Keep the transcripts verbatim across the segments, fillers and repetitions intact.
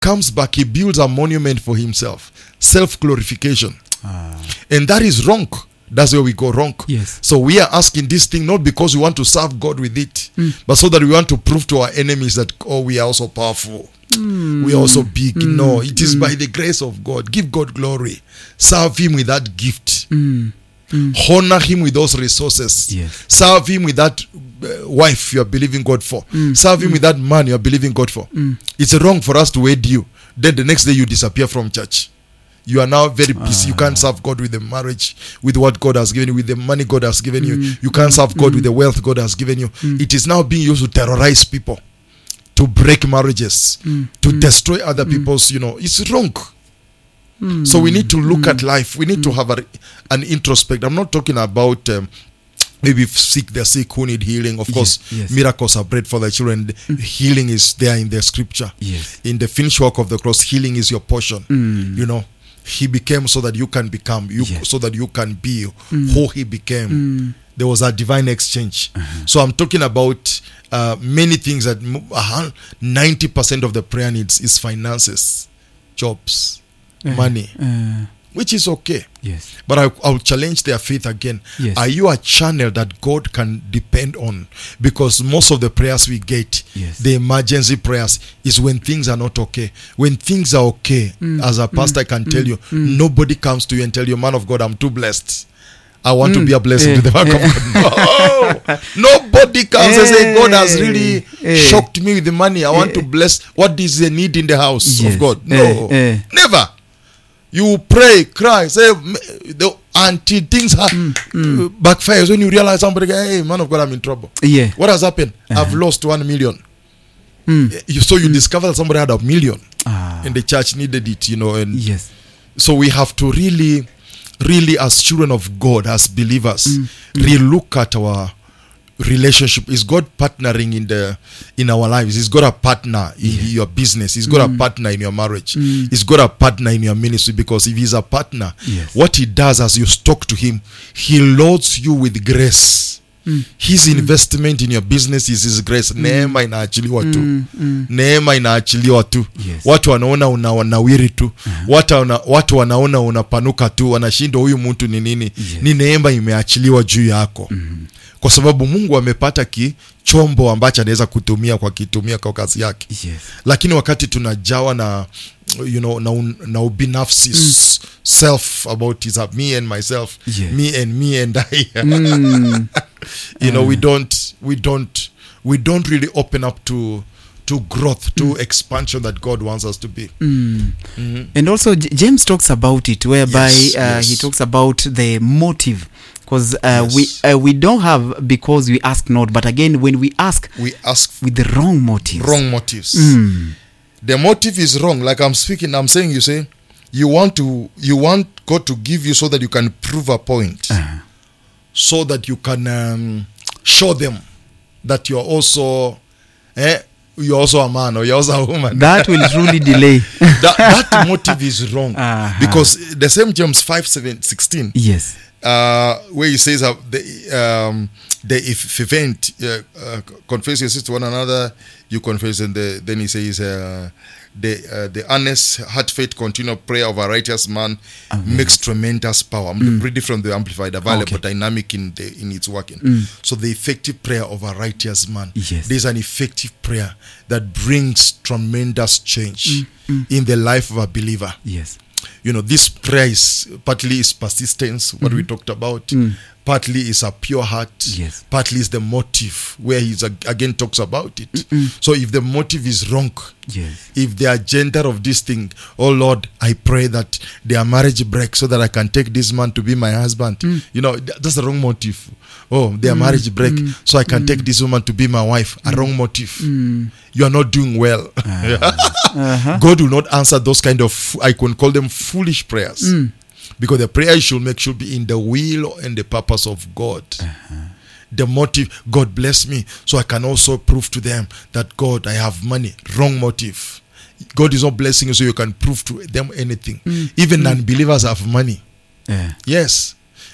comes back, he builds a monument for himself. Self-glorification. Ah. And that is wrong. That's where we go wrong. Yes. So we are asking this thing not because we want to serve God with it, mm. but so that we want to prove to our enemies that, oh, we are also powerful. Mm. We are also big. Mm. No, it is mm. by the grace of God. Give God glory. Serve him with that gift. Mm. Mm. Honor him with those resources. Yes. Serve him with that uh, wife you are believing God for. Mm. Serve him mm. with that man you are believing God for. Mm. It's wrong for us to wed you. Then the next day you disappear from church. You are now very busy. Ah. You can't serve God with the marriage, with what God has given you, with the money God has given mm. you. You can't serve God mm. with the wealth God has given you. Mm. It is now being used to terrorize people, to break marriages, mm. to mm. destroy other mm. people's, you know, it's wrong. Mm. So we need to look mm. at life. We need mm. to have a, an introspect. I'm not talking about um, maybe sick, the sick who need healing. Of course, yes, yes. miracles are bread for the children. Mm. Healing is there in the scripture. Yes. In the finished work of the cross, healing is your portion. Mm. You know, he became so that you can become, you yes. so that you can be mm. who he became. Mm. There was a divine exchange. Uh-huh. So I'm talking about uh, many things that ninety percent of the prayer needs is finances, jobs, uh, money, uh, which is okay. Yes. But I, I'll challenge their faith again. Yes. Are you a channel that God can depend on? Because most of the prayers we get, yes. the emergency prayers, is when things are not okay. When things are okay, mm. as a pastor, mm. I can tell mm. you, mm. nobody comes to you and tell you, man of God, I'm too blessed. I want mm. to be a blessing eh. to the back of God. No. Nobody comes and say, God has really eh. shocked me with the money. I want eh. to bless. What is the need in the house yes. of God? No. Eh. Eh. Never. You pray, cry, say, the, until things ha- mm, mm. backfires. When you realize somebody, hey, man of God, I'm in trouble. Yeah. What has happened? Uh-huh. I've lost one million. Mm. You, so you mm. discover that somebody had a million, ah. and the church needed it, you know. And yes. so we have to really, really, as children of God, as believers, mm. relook at our relationship. Is God partnering in the in our lives? Is God a partner in yes. your business? Is God mm. a partner in your marriage? Mm. Is God a partner in your ministry? Because if he's a partner, yes. what he does as you talk to him, he loads you with grace. Mm. His mm. investment in your business is his grace. mm. Neema inaachiliwa tu. mm. mm. Neema inaachiliwa tu. Yes. Watu wanaona unawiri tu. uh-huh. watu, wana, watu wanaona unapanuka tu. Wanashindwa huyu mtu ni nini. Yes. Ni neema imeachiliwa juu yako. mm. Kwa sababu Mungu amepata ki chombo ambacho anaweza kutumia kwa kitumia kwa kazi yake. Yes. Lakini wakati tunajawa na you know na, na ubinafsi, mm. self about is me and myself, yes. me and me and I. mm. you uh. know we don't we don't we don't really open up to to growth, to mm. expansion that God wants us to be. Mm. Mm-hmm. And also J- James talks about it, whereby yes, uh, yes. he talks about the motive, because uh, yes. we uh, we don't have because we ask not, but again when we ask, we ask with the wrong motives. Wrong motives. Mm. The motive is wrong. Like I'm speaking, I'm saying, you say you want to you want God to give you so that you can prove a point, uh-huh. so that you can um, show them that you're also eh, you're also a man or you're also a woman. That will truly delay. that, that motive is wrong. Uh-huh. Because the same James five seven sixteen. Yes. Uh, where he says uh, the um, the if event uh, uh, confess your sins to one another, you confess, and the, then he says uh, the uh, the honest, heartfelt, continual prayer of a righteous man Amen. Makes tremendous power. I'm mm. reading from the Amplified, available, okay. dynamic in the in its working. Mm. So the effective prayer of a righteous man. Yes. There's an effective prayer that brings tremendous change mm. Mm. in the life of a believer. Yes. You know, this prayer is partly is persistence, what mm-hmm. we talked about. Mm. Partly is a pure heart. Yes. Partly is the motive, where he again talks about it. Mm-mm. So if the motive is wrong, yes. if the agenda of this thing, oh Lord, I pray that their marriage breaks so that I can take this man to be my husband. Mm. You know, that's the wrong motive. Oh, their mm. marriage break mm. so I can mm. take this woman to be my wife. A mm. wrong motive. Mm. You are not doing well. Uh-huh. uh-huh. God will not answer those kind of, I can call them foolish prayers. Mm. Because the prayer you should make should be in the will and the purpose of God. Uh-huh. The motive, God bless me so I can also prove to them that God, I have money. Wrong motive. God is not blessing you so you can prove to them anything. Mm. Even mm. non-believers have money. Yeah. Yes.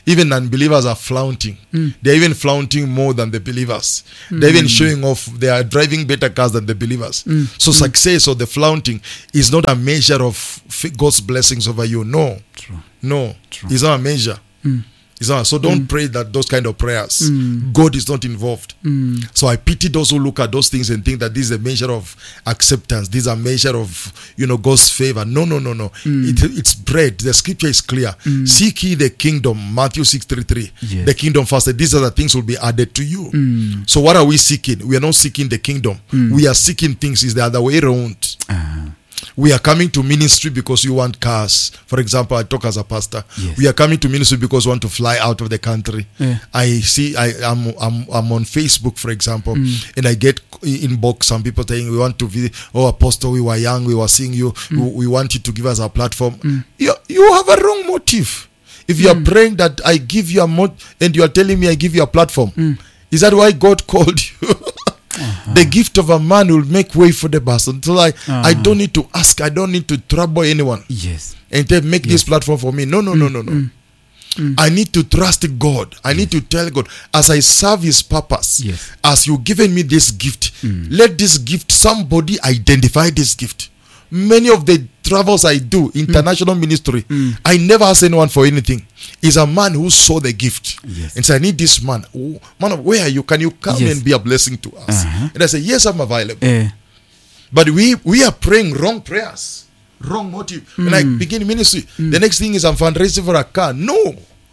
even unbelievers are flaunting. They're even flaunting more than the believers. They're even showing off. They are driving better cars than the believers. So success or the flaunting is not a measure of f- God's blessings over you. No. True. No. True. It's not a measure. It's not. So don't pray that those kind of prayers. God is not involved. So I pity those who look at those things and think that this is a measure of acceptance. This is a measure of, you know, God's favor. No, no, no, no. It, it's bread. The scripture is clear. Seek ye the kingdom. Matthew six thirty-three. Yes. The kingdom first. These are the things will be added to you. So what are we seeking? We are not seeking the kingdom. We are seeking things is the other way around. Uh-huh. We are coming to ministry because you want cars. For example, I talk as a pastor. Yes. We are coming to ministry because we want to fly out of the country. Yeah. I see, I, I'm, I'm, I'm on Facebook, for example, and I get inbox some people saying, we want to visit, oh, Apostle, we were young, we were seeing you, we, we want you to give us a platform. You, you have a wrong motive. If you are praying that I give you a mod, and you are telling me I give you a platform, is that why God called you? Uh-huh. The gift of a man will make way for the person. So I, uh-huh. I don't need to ask. I don't need to trouble anyone. Yes. And tell, make yes. this platform for me. No, no, no, no, no. Mm. Mm. I need to trust God. I yes. need to tell God, as I serve His purpose, yes. as you've given me this gift, mm. let this gift, somebody identify this gift. Many of the travels I do, international mm. ministry, mm. I never ask anyone for anything. It's a man who saw the gift yes. and said, I need this man. Oh, man, where are you? Can you come yes. and be a blessing to us? Uh-huh. And I say, yes, I'm available. Uh. But we we are praying wrong prayers, wrong motive. Mm. When I begin ministry, mm. the next thing is I'm fundraising for a car. No,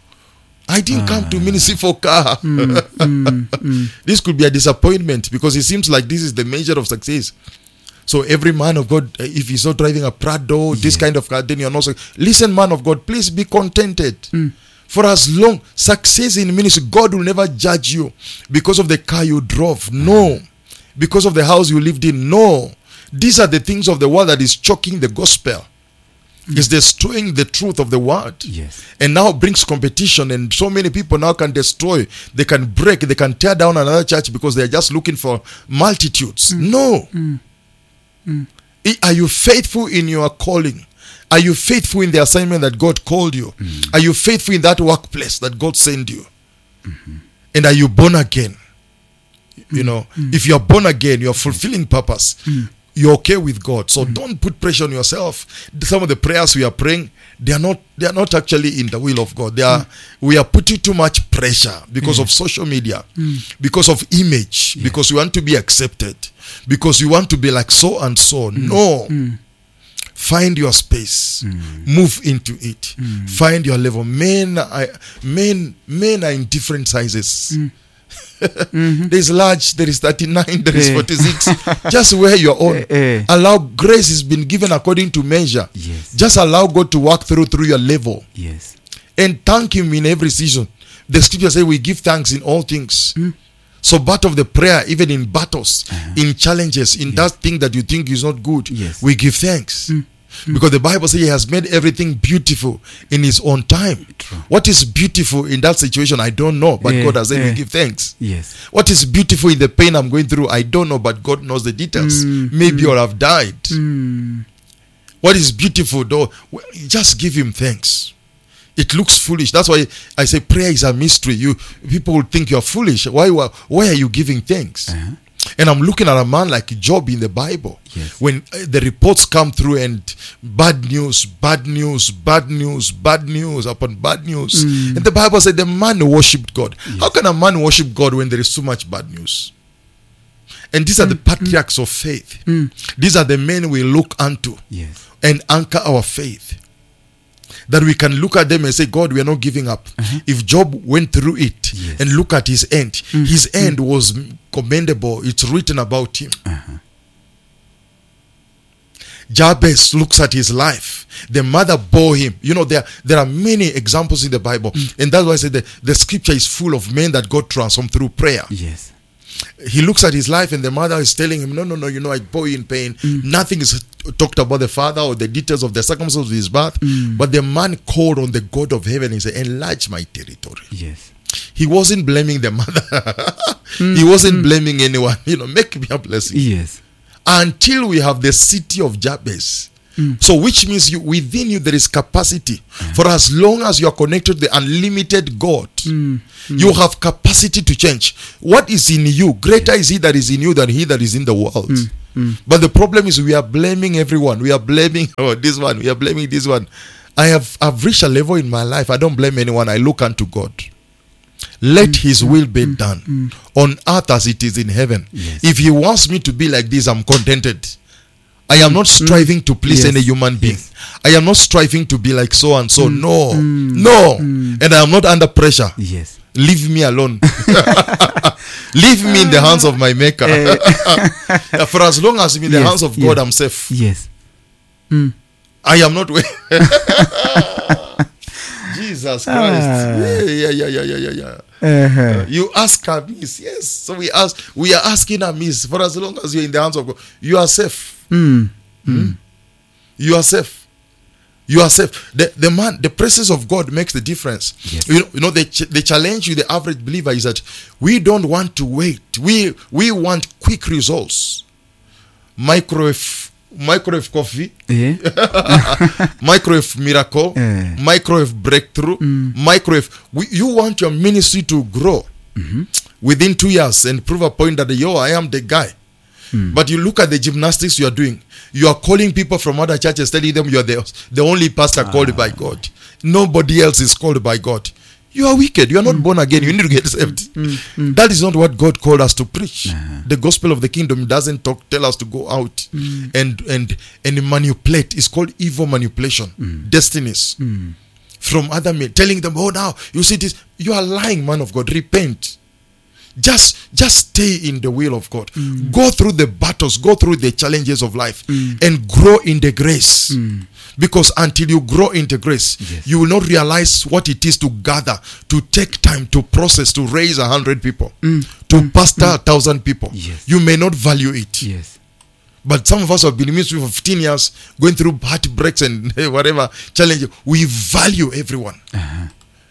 I didn't uh. come to ministry for a car. Mm. mm. Mm. This could be a disappointment because it seems like this is the measure of success. So every man of God, if he's not driving a Prado, yeah. this kind of car, then you're not. Listen, man of God, please be contented. Mm. For as long success in ministry, God will never judge you because of the car you drove. No. Because of the house you lived in. No. These are the things of the world that is choking the gospel. Mm. It's destroying the truth of the word. Yes. And now brings competition, and so many people now can destroy, they can break, they can tear down another church because they're just looking for multitudes. Mm. No. Mm. Mm. Are you faithful in your calling? Are you faithful in the assignment that God called you? Mm. Are you faithful in that workplace that God sent you? Mm-hmm. And are you born again? Mm. You know, mm. if you're born again, you're fulfilling purpose. Mm. You're okay with God. So mm. don't put pressure on yourself. Some of the prayers we are praying, they are not they are not actually in the will of God. They are mm. we are putting too much pressure because yeah. of social media, mm. because of image, yeah. because we want to be accepted, because you want to be like so and so. Mm. No. Mm. Find your space. Mm. Move into it. Mm. Find your level. Men are, men, men are in different sizes. Mm. mm-hmm. There is large, there is thirty-nine, there is Eh. forty-six. Just where you're on. Eh, eh. Allow grace has been given according to measure. Yes. Just allow God to work through through your level. Yes. And thank Him in every season. The scripture says we give thanks in all things. Mm. So part of the prayer, even in battles, Uh-huh. in challenges, in Yes. that thing that you think is not good, Yes. we give thanks. Mm. Because the Bible says He has made everything beautiful in His own time. True. What is beautiful in that situation, I don't know. But Eh, God has said eh. we give thanks. Yes. What is beautiful in the pain I'm going through, I don't know. But God knows the details. Mm, Maybe mm. you'll have died. Mm. What is beautiful though, well, just give Him thanks. It looks foolish. That's why I say prayer is a mystery. You people will think you're foolish. Why why are you giving thanks? Uh-huh. And I'm looking at a man like Job in the Bible. Yes. When uh, the reports come through and bad news, bad news, bad news, bad news upon bad news. Mm. And the Bible said the man worshipped God. Yes. How can a man worship God when there is so much bad news? And these are Mm. the patriarchs mm. of faith. Mm. These are the men we look unto Yes. and anchor our faith. That we can look at them and say, God, we are not giving up. Uh-huh. If Job went through it Yes. and look at his end, Mm. his end Mm. was commendable. It's written about him. Uh-huh. Jabez looks at his life. The mother bore him. You know, there, there are many examples in the Bible. Mm. And that's why I said the, the scripture is full of men that God transformed through prayer. Yes. He looks at his life and the mother is telling him, no, no, no, you know, I bore you in pain. Mm. Nothing is talked about the father or the details of the circumstances of his birth. Mm. But the man called on the God of heaven and said, enlarge my territory. Yes. He wasn't blaming the mother. Mm. He wasn't Mm. blaming anyone. You know, make me a blessing. Yes. Until we have the city of Jabez, So which means you within you there is capacity. For as long as you are connected to the unlimited God, you have capacity to change. What is in you, greater is he that is in you than he that is in the world. But the problem is we are blaming everyone. We are blaming oh this one, we are blaming this one. I have I've reached a level in my life, I don't blame anyone. I look unto God. Let mm, his will be mm, done mm. on earth as it is in heaven. Yes. If he wants me to be like this, I'm contented. I am not striving to please yes. any human being. Yes. I am not striving to be like so and so. Mm. No. Mm. No. Mm. And I am not under pressure. Yes. Leave me alone. Leave me in the hands of my maker. Uh. For as long as I'm in the yes. hands of God, yes. I'm safe. Yes. Mm. I am not Jesus Christ. Ah. Yeah, yeah, yeah, yeah, yeah, yeah. Uh-huh. Uh, you ask amiss, yes. So we ask, we are asking amiss. For as long as you're in the hands of God, you are safe. Mm. Mm. Mm. You are safe. You are safe. The the man, the presence of God makes the difference. Yes. You know, you know the ch- the challenge with the average believer is that we don't want to wait. We we want quick results. Microwave. Microwave coffee, yeah. microwave miracle, yeah. microwave breakthrough, mm. microwave. We, you want your ministry to grow mm-hmm. within two years and prove a point that yo, I am the guy. Mm. But you look at the gymnastics you are doing. You are calling people from other churches, telling them you are the, the only pastor ah. called by God. Nobody else is called by God. You are wicked. You are not mm. born again. You need to get saved. Mm. Mm. That is not what God called us to preach. Uh-huh. The gospel of the kingdom doesn't talk, tell us to go out mm. and and and manipulate. It's called evil manipulation. Mm. Destinies mm. from other men, telling them, "Oh, now you see this. You are lying, man of God. Repent. Just just stay in the will of God. Mm. Go through the battles. Go through the challenges of life, mm. and grow in the grace." Mm. Because until you grow into grace, yes. you will not realize what it is to gather, to take time, to process, to raise a hundred people, mm. to mm. pastor mm. a thousand people. Yes. You may not value it. Yes. But some of us have been in ministry for fifteen years, going through heartbreaks and whatever challenges. We value everyone. Uh-huh.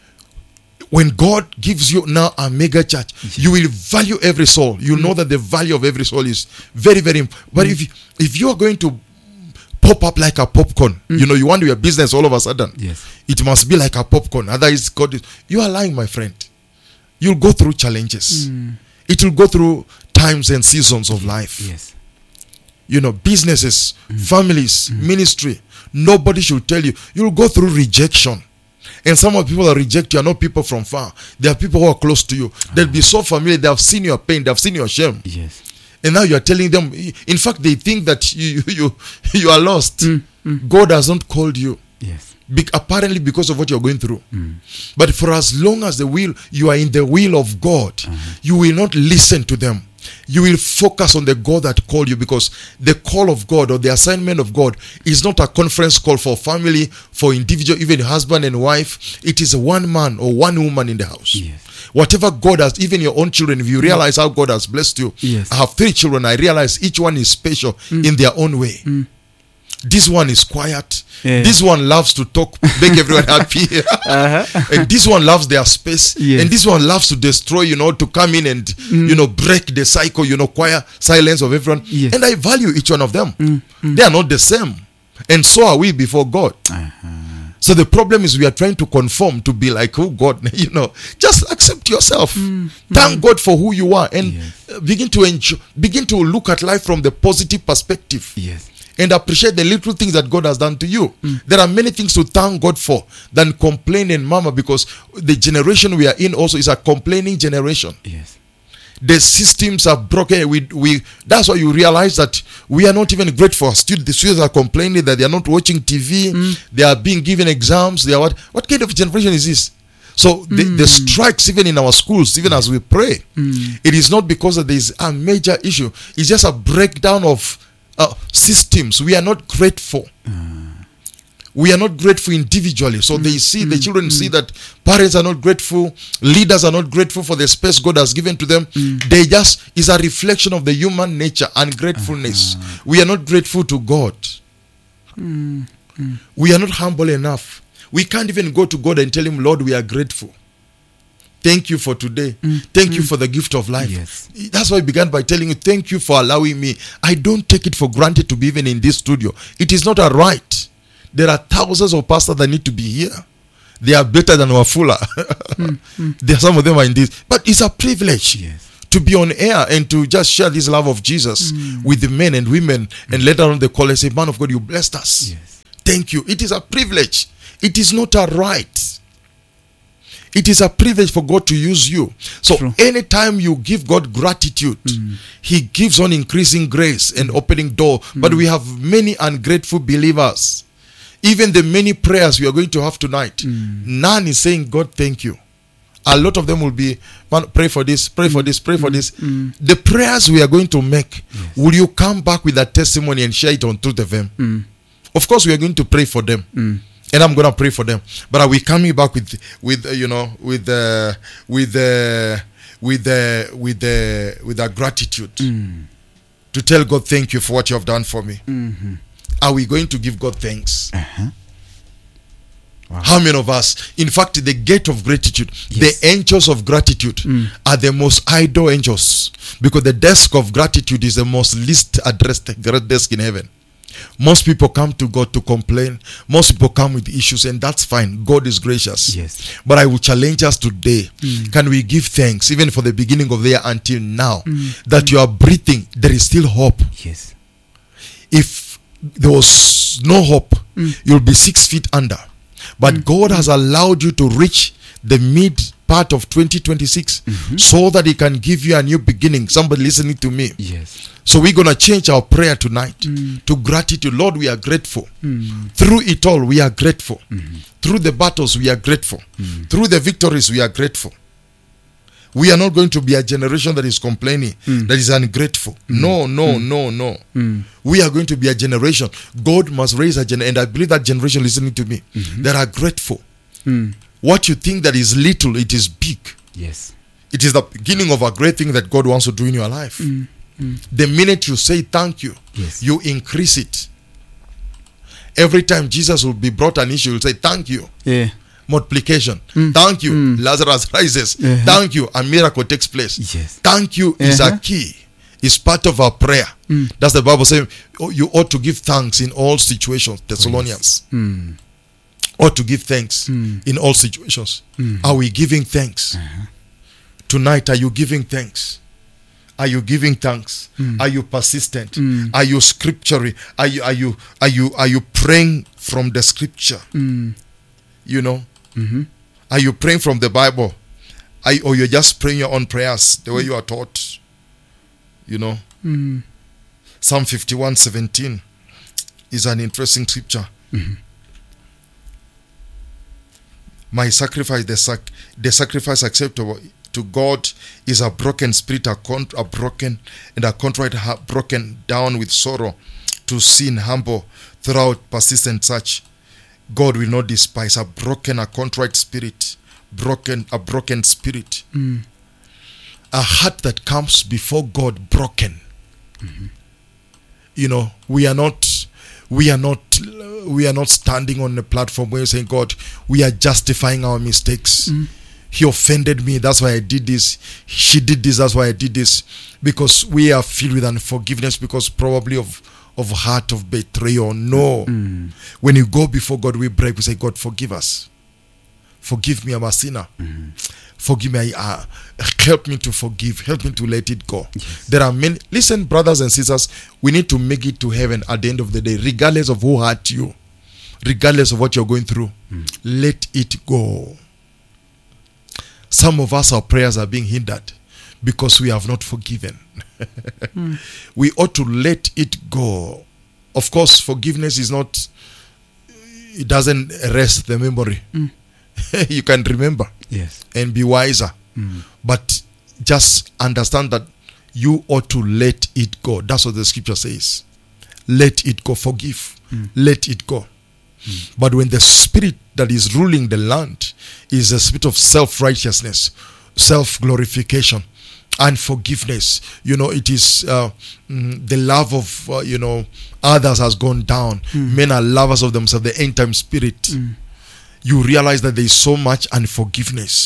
When God gives you now a mega church, yes. you will value every soul. You mm. know that the value of every soul is very, very important. But mm. if you, if you are going to pop up like a popcorn, mm. you know, you want your business all of a sudden, yes. it must be like a popcorn. Otherwise, God is, you are lying, my friend. You'll go through challenges. Mm. It will go through times and seasons of life. Yes. You know, businesses, mm. families, mm. ministry. Nobody should tell you. You'll go through rejection. And some of the people that reject you are not people from far. They are people who are close to you. Ah. They'll be so familiar. They have seen your pain. They have seen your shame. Yes. And now you are telling them, in fact, they think that you you you are lost. Mm, mm. God has not called you. Yes. Be- apparently because of what you're going through. Mm. But for as long as the will, you are in the will of God, uh-huh. you will not listen to them. You will focus on the God that called you, because the call of God or the assignment of God is not a conference call for family, for individual, even husband and wife. It is one man or one woman in the house. Yes. Whatever God has, even your own children, if you realize how God has blessed you. Yes. I have three children. I realize each one is special mm. in their own way. Mm. This one is quiet. Yeah. This one loves to talk, make everyone happy. uh-huh. And this one loves their space. Yes. And this one loves to destroy, you know, to come in and, mm. you know, break the cycle, you know, quiet silence of everyone. Yes. And I value each one of them. Mm. Mm. They are not the same. And so are we before God. Uh-huh. So the problem is we are trying to conform to be like who God, you know. Just accept yourself. Mm. Thank mm. God for who you are. And yes. begin to enjoy, begin to look at life from the positive perspective. Yes. And appreciate the little things that God has done to you. Mm. There are many things to thank God for than complain and murmur, because the generation we are in also is a complaining generation. Yes. The systems are broken. We we that's why you realize that we are not even grateful. Students, the students are complaining that they are not watching T V. Mm. They are being given exams. They are what? What kind of generation is this? So the, mm. the strikes even in our schools, even as we pray, mm. it is not because that there is a major issue. It's just a breakdown of Uh, systems. We are not grateful. Uh, we are not grateful individually. So mm, they see, mm, the children mm. see that parents are not grateful, leaders are not grateful for the space God has given to them. Mm. They just is a reflection of the human nature, ungratefulness. Uh-huh. We are not grateful to God. Mm, mm. We are not humble enough. We can't even go to God and tell him, Lord, we are grateful. Thank you for today. Thank you for the gift of life. Yes. That's why I began by telling you, thank you for allowing me. I don't take it for granted to be even in this studio. It is not a right. There are thousands of pastors that need to be here. They are better than Wafula. mm, mm. There, some of them are in this. But it's a privilege. Yes. To be on air and to just share this love of Jesus mm. with the men and women, mm. and later on they call and say, man of God, you blessed us. Yes. Thank you. It is a privilege. It is not a right. It is a privilege for God to use you. So True. Anytime you give God gratitude, mm. He gives on increasing grace and opening door. Mm. But we have many ungrateful believers. Even the many prayers we are going to have tonight, mm. none is saying, God, thank you. A lot of them will be, man, pray for this, pray for this, pray for this. Mm. The prayers we are going to make, yes. will you come back with a testimony and share it on Truth F M? Mm. Of course, we are going to pray for them. Mm. And I'm going to pray for them. But are we coming back with, with uh, you know, with, uh, with, uh, with, uh, with, uh, with a gratitude mm. to tell God, thank you for what you have done for me? Mm-hmm. Are we going to give God thanks? Uh-huh. Wow. How many of us? In fact, the gate of gratitude, yes. the angels of gratitude mm. are the most idle angels, because the desk of gratitude is the most least addressed desk in heaven. Most people come to God to complain. Most people come with issues, and that's fine. God is gracious. Yes. But I will challenge us today. Mm. Can we give thanks, even for the beginning of the year until now, mm. that mm. you are breathing? There is still hope. Yes. If there was no hope, mm. you'll be six feet under. But mm. God has allowed you to reach the mid part of twenty twenty-six mm-hmm. so that He can give you a new beginning. Somebody listening to me. Yes. So we're going to change our prayer tonight mm. to gratitude. Lord, we are grateful. Mm. Through it all, we are grateful. Mm-hmm. Through the battles, we are grateful. Mm. Through the victories, we are grateful. We are not going to be a generation that is complaining, mm. that is ungrateful. Mm. No, no, mm. no, no. Mm. We are going to be a generation. God must raise a generation, and I believe that generation listening to me, mm-hmm. that are grateful. Mm. What you think that is little, it is big. Yes. It is the beginning of a great thing that God wants to do in your life. Mm. Mm. The minute you say thank you, yes. you increase it. Every time Jesus will be brought an issue, he will say thank you. Yeah. Multiplication. Mm. Thank you. Mm. Lazarus rises. Uh-huh. Thank you. A miracle takes place. Yes. Thank you is Uh-huh. a key. It's part of our prayer. Mm. That's the Bible saying, oh, you ought to give thanks in all situations. Thessalonians. Oh, yes. mm. Ought to give thanks mm. in all situations. Mm. Are we giving thanks? Uh-huh. Tonight, are you giving thanks? Are you giving thanks? Mm. Are you persistent? Mm. Are you scripturally? Are you are you are you are you praying from the scripture? Mm. You know? Mm-hmm. Are you praying from the Bible? Are you, or you're just praying your own prayers the way you are taught? You know? Mm. Psalm fifty-one seventeen is an interesting scripture. Mm-hmm. My sacrifice, the, sac- the sacrifice acceptable to God is a broken spirit, a, con- a broken and a contrite heart, broken down with sorrow, to sin, humble, throughout persistent search. God will not despise a broken, a contrite spirit, broken, a broken spirit. Mm. A heart that comes before God broken. Mm-hmm. You know, we are not, we are not, we are not standing on the platform where we're saying, God, we are justifying our mistakes. Mm. He offended me, that's why I did this. She did this, that's why I did this. Because we are filled with unforgiveness, because probably of of heart of betrayal. No. Mm. When you go before God, we break, we say, God, forgive us. Forgive me, I'm a sinner. Mm. Forgive me, uh, help me to forgive. Help me to let it go. Yes. There are many, listen, brothers and sisters, we need to make it to heaven at the end of the day, regardless of who hurt you, regardless of what you're going through. Mm. Let it go. Some of us, our prayers are being hindered because we have not forgiven. mm. We ought to let it go. Of course, forgiveness is not, it doesn't erase the memory. Mm. You can remember, yes, and be wiser. Mm. But just understand that you ought to let it go. That's what the scripture says. Let it go. Forgive. Mm. Let it go. Mm. But when the spirit that is ruling the land is a spirit of self-righteousness, self-glorification, and forgiveness, you know, it is uh, mm, the love of, uh, you know, others has gone down. Mm. Men are lovers of themselves, the end time spirit. Mm. You realize that there is so much unforgiveness.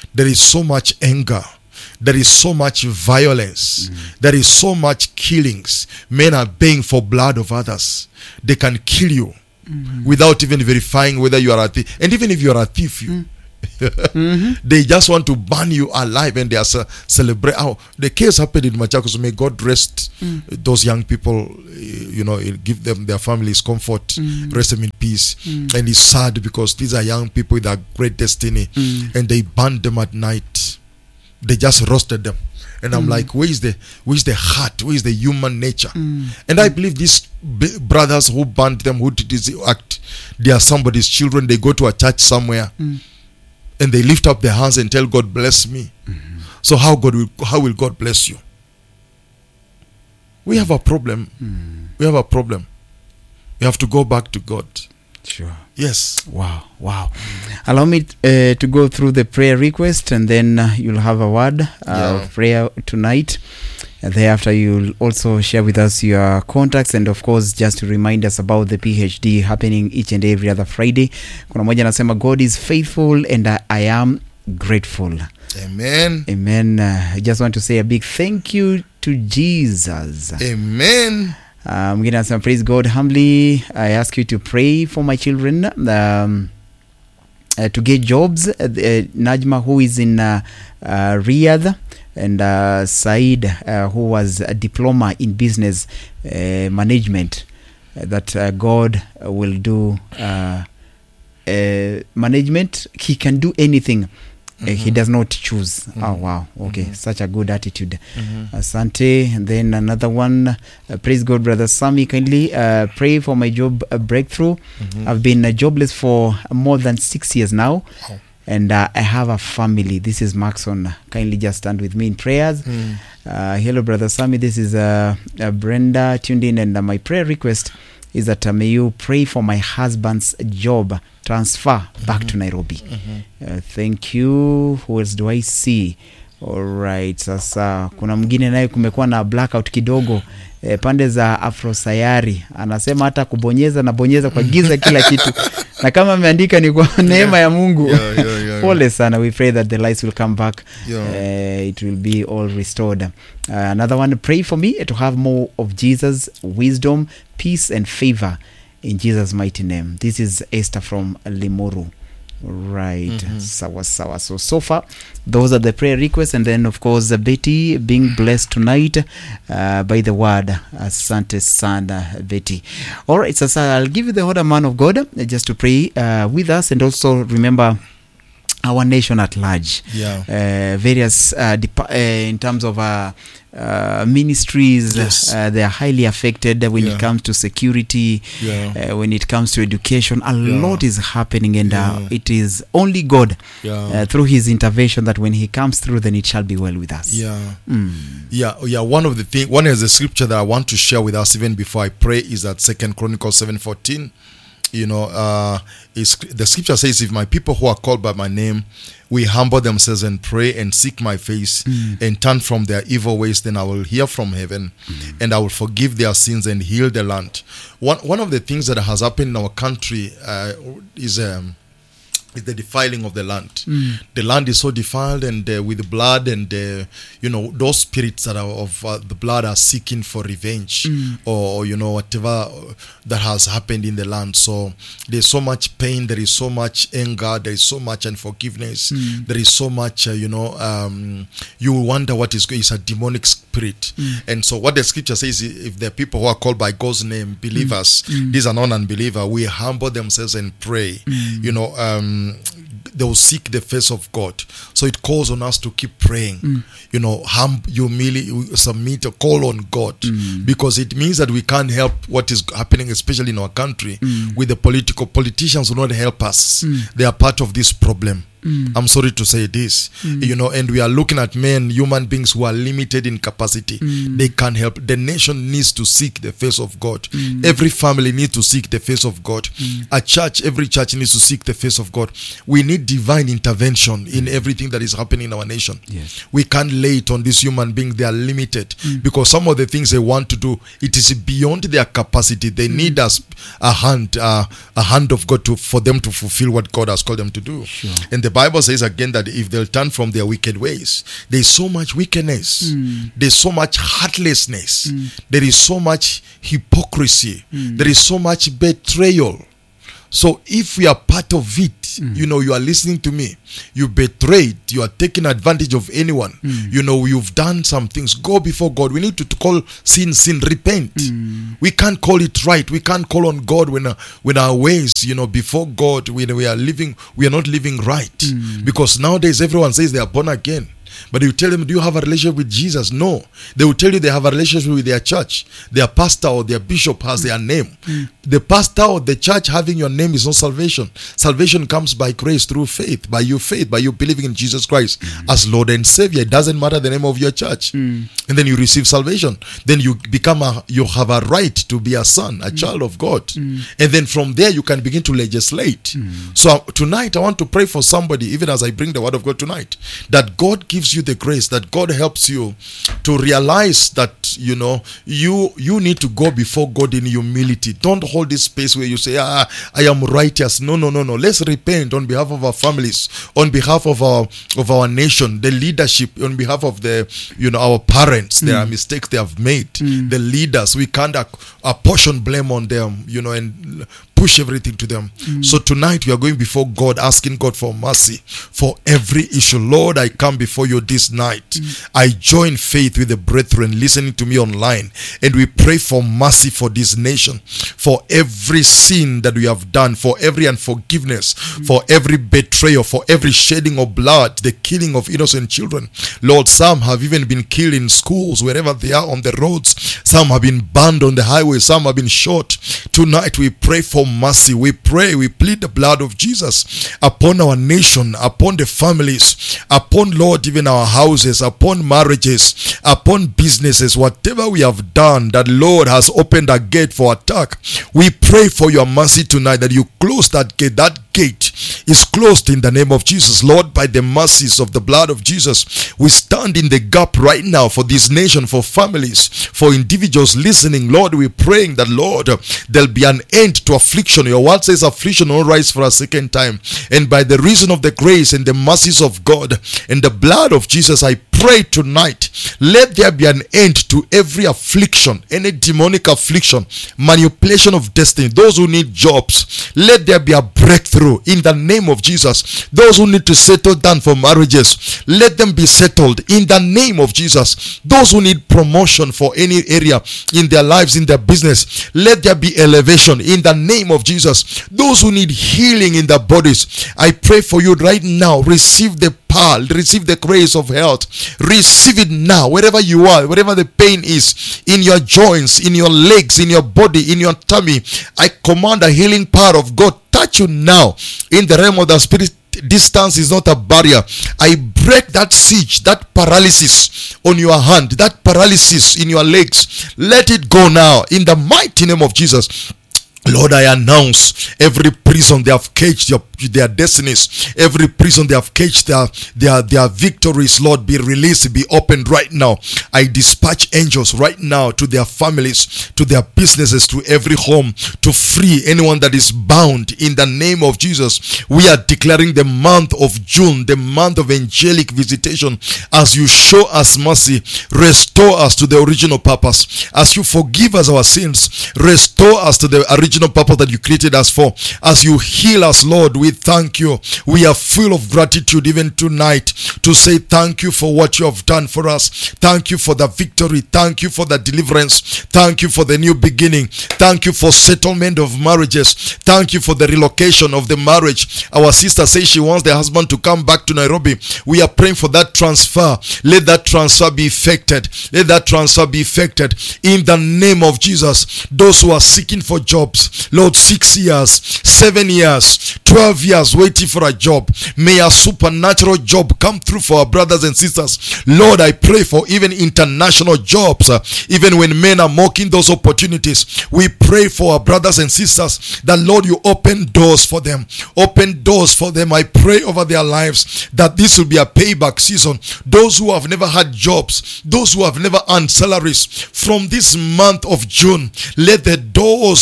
there is so much anger. There is so much violence. Mm. There is so much killings. Men are paying for blood of others. They can kill you mm-hmm. without even verifying whether you are a thief. And even if you are a thief, you, mm. mm-hmm. they just want to burn you alive, and they are ce- celebrate. Oh, the case happened in Machakos. May God rest mm. those young people. You know, give them their families comfort. Mm. Rest them in peace. Mm. And it's sad because these are young people with a great destiny, mm. and they burned them at night. They just roasted them. And I'm mm. like, where is the where is the heart? Where is the human nature? Mm. And I believe these b- brothers who burned them, who did this act, they are somebody's children. They go to a church somewhere mm. and they lift up their hands and tell God, bless me. Mm-hmm. So how God will how will God bless you? We have a problem. Mm. We have a problem. We have to go back to God. Sure. Yes. Wow. Wow. Allow me uh, to go through the prayer request, and then uh, you'll have a word uh, yeah. of prayer tonight. And thereafter, you'll also share with us your contacts, and of course, just to remind us about the P H D happening each and every other Friday. Kuna moja anasema, God is faithful and I, I am grateful. Amen. Amen. Uh, I just want to say a big thank you to Jesus. Amen. I'm going to say, praise God. Humbly, I ask you to pray for my children um, uh, to get jobs. Uh, uh, Najma, who is in uh, uh, Riyadh, and uh, Said, uh, who was a diploma in business uh, management, uh, that uh, God will do uh, uh, management. He can do anything. Mm-hmm. Uh, he does not choose. Mm-hmm. Oh wow, okay. Mm-hmm. Such a good attitude. Mm-hmm. Asante. And then another one, uh, praise God, brother Sammy, kindly uh, pray for my job uh, breakthrough. Mm-hmm. I've been uh, jobless for more than six years now. Oh. And uh, I have a family. This is Maxon. Kindly just stand with me in prayers. Mm. Uh, hello, brother Sammy. This is uh, uh, Brenda tuned in, and uh, my prayer request is that uh, may you pray for my husband's job transfer back mm-hmm. to Nairobi. Mm-hmm. Uh, thank you. Who else do I see? Alright, sasa kuna mwingine naye kumekuwa na blackout kidogo eh, pande za Afro Sayari. Anasema hata kubonyeza na bonyeza kwa giza kila kitu. Na kama ameandika ni kwa neema ya Mungu. Yeah, yeah, yeah, Pole sana. We pray that the lights will come back. Yeah. Uh, it will be all restored. Uh, another one, pray for me to have more of Jesus, wisdom, peace and favor in Jesus' mighty name. This is Esther from Limuru. Right. Mm-hmm. Sawa sawa. So so far those are the prayer requests, and then of course uh, Betty being blessed tonight uh, by the word. Asante sana Betty. All right, so, so I'll give you the order, man of God, uh, just to pray uh, with us, and also remember our nation at large. Yeah. Uh, various uh, dep- uh, in terms of uh, uh, ministries, yes. uh, they are highly affected when yeah. it comes to security, yeah. uh, when it comes to education. A yeah. lot is happening, and yeah. uh, it is only God yeah. uh, through His intervention that when He comes through, then it shall be well with us. Yeah, mm. yeah, yeah. One of the thing, one is the scripture that I want to share with us even before I pray is that Second Chronicles seven fourteen. You know, uh, it's, the scripture says, if my people who are called by my name, we humble themselves and pray and seek my face mm. and turn from their evil ways, then I will hear from heaven mm. and I will forgive their sins and heal the land. One one of the things that has happened in our country uh, is um, is the defiling of the land. Mm. The land is so defiled, and uh, with blood, and uh, you know, those spirits that are of uh, the blood are seeking for revenge mm. or, you know, whatever that has happened in the land. So there's so much pain, there is so much anger, there is so much unforgiveness, mm. there is so much uh, you know, um, you wonder what is going. It's a demonic spirit. Mm. And so what the scripture says, if the people who are called by God's name, believers, mm. these are non-unbelievers, we humble themselves and pray, mm. you know, um they will seek the face of God. So it calls on us to keep praying. Mm. You know, hum, humility, submit, call on God, mm. because it means that we can't help what is happening, especially in our country. Mm. With the political politicians will not help us. Mm. They are part of this problem. Mm. I'm sorry to say this, mm. you know, and we are looking at men, human beings who are limited in capacity. Mm. They can't help. The nation needs to seek the face of God. Mm. Every family needs to seek the face of God. Mm. A church, every church needs to seek the face of God. We need divine intervention in everything that is happening in our nation. Yes. We can't lay it on these human beings. They are limited mm. because some of the things they want to do, it is beyond their capacity. They mm. need us a hand, uh, a hand of God to for them to fulfill what God has called them to do. Sure. And the Bible says again that if they'll turn from their wicked ways, there's so much wickedness, Mm. there's so much heartlessness, Mm. there is so much hypocrisy, Mm. there is so much betrayal. So if we are part of it, Mm. you know, you are listening to me, you betrayed, you are taking advantage of anyone, Mm. you know, you've done some things, go before God. We need to, to call sin, sin, repent. Mm. We can't call it right. We can't call on God when, uh, when our ways, you know, before God, when we are living, we are not living right. Mm. Because nowadays everyone says they are born again. But you tell them, do you have a relationship with Jesus? No. They will tell you they have a relationship with their church. Their pastor or their bishop has their name. Mm. The pastor or the church having your name is not salvation. Salvation comes by grace through faith, by your faith, by you believing in Jesus Christ mm. as Lord and Savior. It doesn't matter the name of your church. Mm. And then you receive salvation. Then you become a, you have a right to be a son, a mm. child of God. Mm. And then from there you can begin to legislate. Mm. So uh, tonight I want to pray for somebody, even as I bring the word of God tonight, that God gives you the grace, that God helps you to realize that, you know, you you need to go before God in humility. Don't hold this space where you say, ah, I am righteous. No, no, no, no. Let's repent on behalf of our families, on behalf of our of our nation, the leadership, on behalf of the, you know, our parents. Mm. There are mistakes they have made. Mm. The leaders, we can't apportion blame on them, you know, and push everything to them. Mm. So tonight we are going before God, asking God for mercy for every issue. Lord, I come before you this night. Mm. I join faith with the brethren listening to me online, and we pray for mercy for this nation, for every sin that we have done, for every unforgiveness, mm. for every betrayal, for every shedding of blood, the killing of innocent children. Lord, some have even been killed in schools, wherever they are on the roads. Some have been burned on the highway. Some have been shot. Tonight we pray for mercy. We pray, we plead the blood of Jesus upon our nation, upon the families, upon, Lord, even our houses, upon marriages, upon businesses, whatever we have done that, Lord, has opened a gate for attack. We pray for your mercy tonight, that you close that gate. That gate is closed in the name of Jesus. Lord, by the mercies of the blood of Jesus, we stand in the gap right now for this nation, for families, for individuals listening. Lord, we're praying that, Lord, there'll be an end to affliction. Your word says affliction will rise for a second time. And by the reason of the grace and the mercies of God and the blood of Jesus, I pray tonight, let there be an end to every affliction, any demonic affliction, manipulation of destiny. Those who need jobs, let there be a breakthrough in the name of Jesus. Those who need to settle down for marriages, let them be settled in the name of Jesus. Those who need promotion for any area in their lives, in their business, let there be elevation in the name of Jesus. Those who need healing in their bodies, I pray for you right now. Receive the power, receive the grace of health. Receive it now, wherever you are, wherever the pain is, in your joints, in your legs, in your body, in your tummy. I command a healing power of God touch you now in the realm of the spirit. Distance is not a barrier. I break that siege, that paralysis on your hand, that paralysis in your legs. Let it go now in the mighty name of Jesus. Lord, I announce every prison they have caged their, their destinies, every prison they have caged their, their, their victories, Lord, be released, be opened right now. I dispatch angels right now to their families, to their businesses, to every home, to free anyone that is bound in the name of Jesus. We are declaring the month of June, the month of angelic visitation. As you show us mercy, restore us to the original purpose. As you forgive us our sins, restore us to the original purpose that you created us for. As you heal us, Lord, we thank you. We are full of gratitude even tonight to say thank you for what you have done for us. Thank you for the victory. Thank you for the deliverance. Thank you for the new beginning. Thank you for settlement of marriages. Thank you for the relocation of the marriage. Our sister says she wants the husband to come back to Nairobi. We are praying for that transfer. Let that transfer be effected. Let that transfer be effected in the name of Jesus. Those who are seeking for jobs, Lord, six years, seven years, twelve years waiting for a job, may a supernatural job come through for our brothers and sisters. Lord, I pray for even international jobs, uh, even when men are mocking those opportunities. We pray for our brothers and sisters that, Lord, you open doors for them. Open doors for them. I pray over their lives that this will be a payback season. Those who have never had jobs, those who have never earned salaries, from this month of June, let the doors of opportunity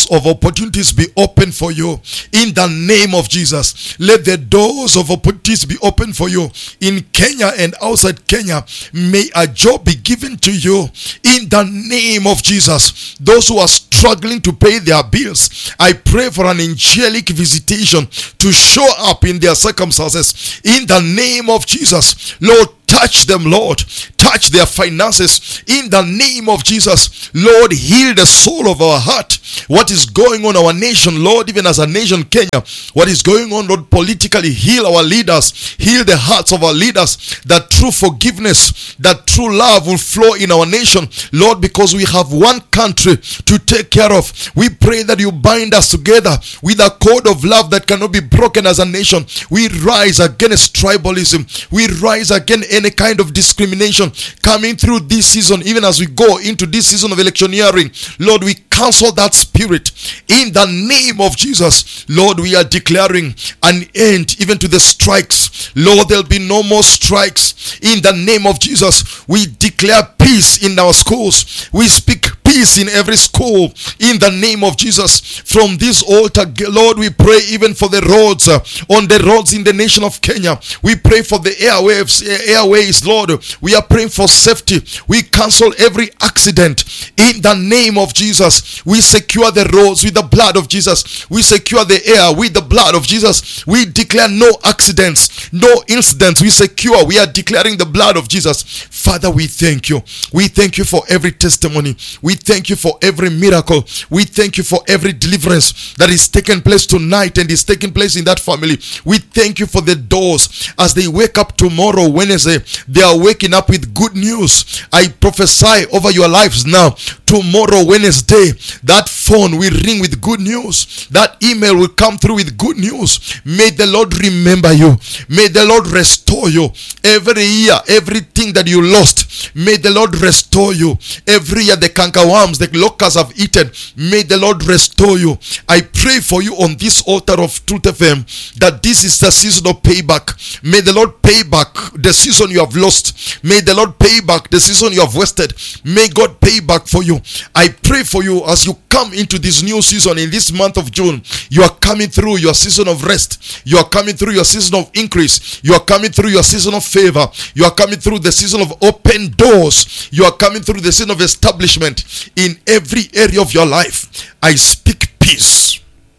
opportunities be open for you. In the name of Jesus, let the doors of opportunities be open for you. In Kenya and outside Kenya, may a job be given to you. In the name of Jesus, those who are struggling to pay their bills, I pray for an angelic visitation to show up in their circumstances. In the name of Jesus, Lord, touch them, Lord. Touch their finances in the name of Jesus. Lord, heal the soul of our heart. What is going on in our nation, Lord, even as a nation, Kenya, what is going on, Lord, politically, heal our leaders. Heal the hearts of our leaders. That true forgiveness, that true love will flow in our nation, Lord, because we have one country to take care of. We pray that you bind us together with a code of love that cannot be broken as a nation. We rise against tribalism. We rise against any kind of discrimination coming through this season. Even as we go into this season of electioneering, Lord, we cancel that spirit in the name of Jesus. Lord, we are declaring an end even to the strikes. Lord, there'll be no more strikes in the name of Jesus. We declare peace in our schools. We speak peace in every school in the name of Jesus. From this altar, Lord, we pray even for the roads, uh, on the roads in the nation of Kenya. We pray for the airwaves, uh, airways, Lord. We are praying for safety. We cancel every accident in the name of Jesus. We secure the roads with the blood of Jesus. We secure the air with the blood of Jesus. We declare no accidents, no incidents. We secure, we are declaring the blood of Jesus. Father, we thank you. We thank you for every testimony. We thank you for every miracle. We thank you for every deliverance that is taking place tonight and is taking place in that family. We thank you for the doors as they wake up tomorrow, Wednesday. They are waking up with good news. I prophesy over your lives now. Tomorrow, Wednesday, that phone will ring with good news. That email will come through with good news. May the Lord remember you. May the Lord restore you. Every year, everything that you lost, may the Lord restore you. Every year, the cankerworms, the locusts have eaten, may the Lord restore you. I pray for you on this altar of Truth F M that this is the season of payback. May the Lord pay back the season you have lost. May the Lord pay back the season you have wasted. May God pay back for you. I pray for you as you come into this new season in this month of June. You are coming through your season of rest. You are coming through your season of increase. You are coming through your season of favor. You are coming through the season of open doors. You are coming through the season of establishment in every area of your life. I speak peace.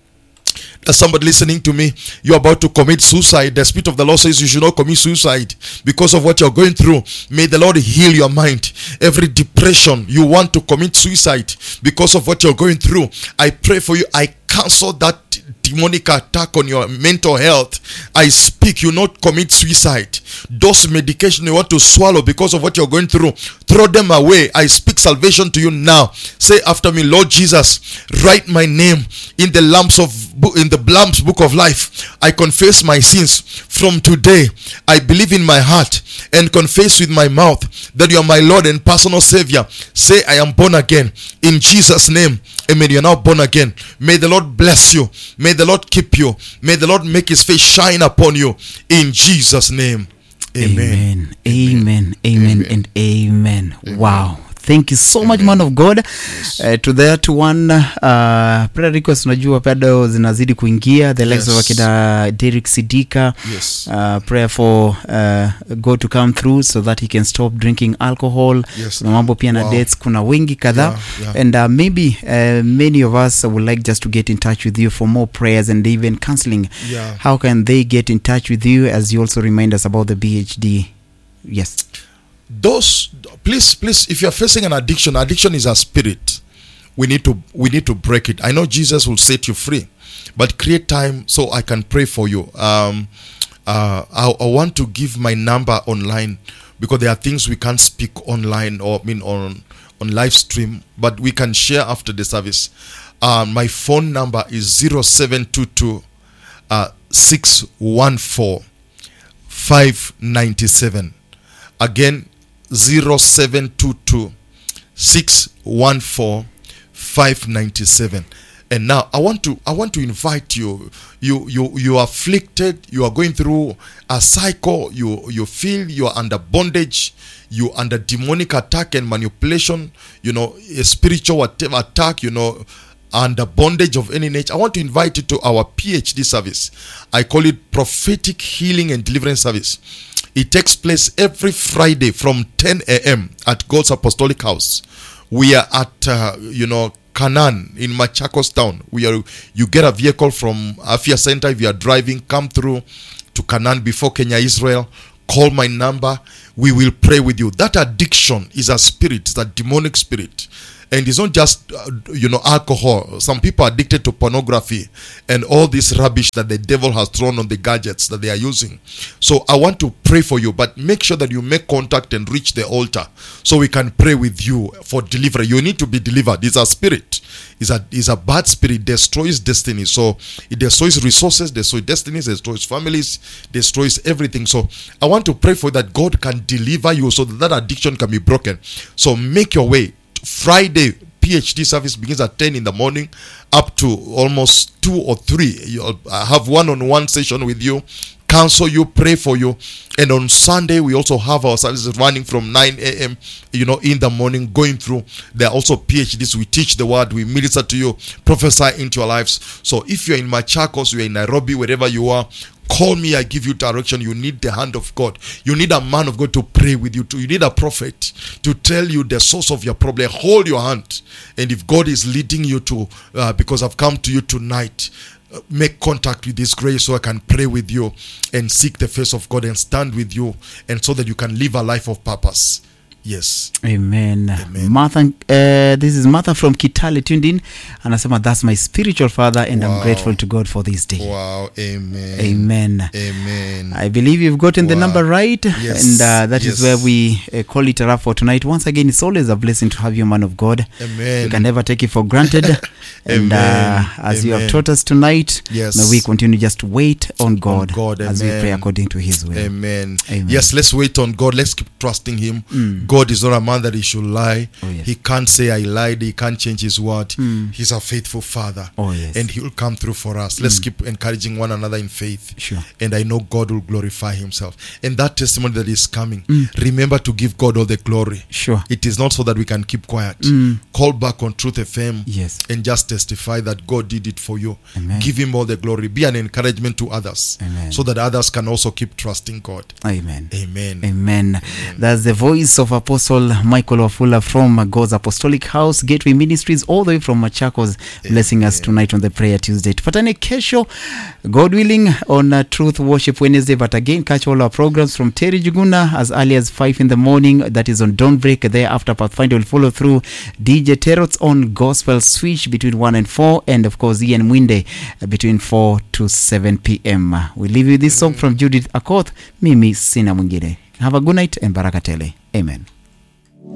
There's somebody listening to me. You're about to commit suicide. The Spirit of the Lord says you should not commit suicide because of what you're going through. May the Lord heal your mind. Every depression, you want to commit suicide because of what you're going through, I pray for you. I cancel that demonic attack on your mental health. I speak, you not commit suicide. Those medication you want to swallow because of what you're going through, throw them away. I speak salvation to you now. Say after me, Lord Jesus, write my name in the Lamb's of in the Lamb's book of life. I confess my sins. From today, I believe in my heart and confess with my mouth that you are my Lord and personal Savior. Say, I am born again in Jesus' name. Amen. You are now born again. May the Lord bless you. May the Lord keep you. May the Lord make his face shine upon you in Jesus' name. Amen. Amen. Amen. Amen. Amen. And amen. Amen. Wow. Thank you so Amen. Much, man of God. Yes. Uh, to that one uh, prayer request, unajua bado zinazidi kuingia. The likes yes. of akina Derek Sidika. Yes. Uh, prayer for uh, God to come through so that he can stop drinking alcohol. Yes. Kuna mambo pia na wow. dates. Kuna wengi kadhaa. Yeah, yeah. And uh, maybe uh, many of us would like just to get in touch with you for more prayers and even counseling. Yeah. How can they get in touch with you as you also remind us about the B H D? Yes. Those, please, please, if you're facing an addiction, addiction is a spirit. We need to, we need to break it. I know Jesus will set you free, but create time so I can pray for you. Um, uh, I, I want to give my number online because there are things we can't speak online or I mean on on live stream, but we can share after the service. Uh, my phone number is zero seven two two uh, six one four five nine seven. Again, zero seven two two six one four five nine seven. And now I want to I want to invite you. You you you are afflicted, you are going through a cycle, you you feel you are under bondage, you under demonic attack and manipulation, you know, a spiritual whatever attack, you know. under bondage of any nature, I want to invite you to our P H D service. I call it Prophetic Healing and Deliverance Service. It takes place every Friday from ten a.m. at God's Apostolic House. We are at, uh, you know, Canaan in Machakos town. We are. You get a vehicle from Afia Center. If you are driving, come through to Canaan before Kenya, Israel. Call my number. We will pray with you. That addiction is a spirit. It's a demonic spirit. And it's not just, uh, you know, alcohol. Some people are addicted to pornography and all this rubbish that the devil has thrown on the gadgets that they are using. So I want to pray for you, but make sure that you make contact and reach the altar so we can pray with you for delivery. You need to be delivered. It's a spirit. It's a, it's a bad spirit. It destroys destiny. So it destroys resources, destroys destinies, destroys families, destroys everything. So I want to pray for that God can deliver you so that that addiction can be broken. So make your way. Friday P H D service begins at ten in the morning up to almost two or three. You'll have one-on-one session with you, counsel you, pray for you. And on Sunday we also have our services running from nine a.m. you know in the morning, going through. There are also P H Ds. We teach the word, we minister to you, prophesy into your lives. So if you're in Machakos, you're in Nairobi, wherever you are, call me, I give you direction. You need the hand of God. You need a man of God to pray with you. To, you need a prophet to tell you the source of your problem. Hold your hand. And if God is leading you to, uh, because I've come to you tonight, uh, make contact with this grace so I can pray with you and seek the face of God and stand with you, and so that you can live a life of purpose. Yes. Amen. Amen. Martha, uh, this is Martha from Kitale tuned in. Anasema, that's my spiritual father, and Wow. I'm grateful to God for this day. Wow. Amen. Amen. Amen. I believe you've gotten the Wow. number right. Yes. And uh, that Yes. is where we uh, call it a wrap for tonight. Once again, it's always a blessing to have you, man of God. Amen. You can never take it for granted. And uh, Amen. as you have Amen. taught us tonight, Yes. may we continue just to wait on God, God. as we Amen. pray according to His will. Amen. Amen. Yes, let's wait on God. Let's keep trusting Him. Mm. God is not a man that He should lie. Oh, yes. He can't say I lied. He can't change His word. Mm. He's a faithful Father. Oh, yes. And He will come through for us. Let's keep encouraging one another in faith. Sure. And I know God will glorify Himself. And that testimony that is coming, Mm. remember to give God all the glory. Sure. It is not so that we can keep quiet. Mm. Call back on Truth F M. Yes. And just testify that God did it for you. Amen. Give Him all the glory. Be an encouragement to others. Amen. So that others can also keep trusting God. Amen. Amen. Amen. That's the voice of Apostle Michael Wafula from God's Apostolic House, Gateway Ministries, all the way from Machakos, blessing us tonight on the Prayer Tuesday. Tupatane kesho, God willing, on uh, Truth Worship Wednesday. But again, catch all our programs from Terry Juguna as early as five in the morning. That is on Dawnbreak. Thereafter, Pathfinder will follow through. D J Terots on Gospel Switch between one and four. And of course, Ian Mwinde uh, between four to seven p.m. We leave you this song from Judith Akoth, Mimi Sina Mwingine. Have a good night and Baraka Tele. Amen.